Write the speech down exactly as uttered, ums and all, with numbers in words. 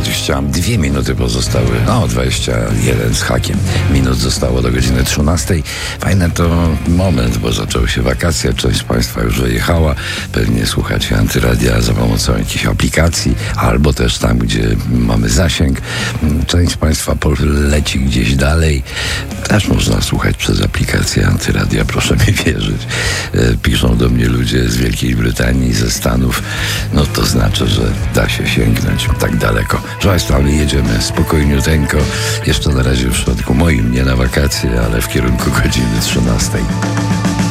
dwadzieścia dwie minuty pozostały, no dwadzieścia jeden z hakiem minut zostało do godziny trzynastej. Fajny to moment, bo zaczęły się wakacje, część z Państwa już wyjechała, pewnie słuchacie Antyradia za pomocą jakichś aplikacji, albo też tam, gdzie mamy zasięg. Część z Państwa leci gdzieś dalej, też można słuchać przez aplikację Antyradia, proszę mi wierzyć. Piszą do mnie ludzie z Wielkiej Brytanii, ze Stanów, no to znaczy, że da się sięgnąć tak daleko. Proszę Państwa, ale jedziemy spokojniuteńko, jeszcze na razie w przypadku moim nie na wakacje, ale w kierunku godziny trzynastej.